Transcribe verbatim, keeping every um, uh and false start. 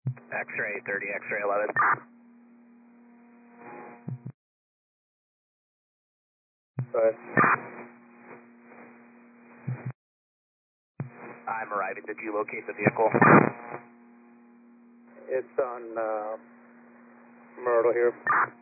X-ray thirty, X-ray eleven. Right. I'm arriving. Did you locate the vehicle? It's on uh, Myrtle here.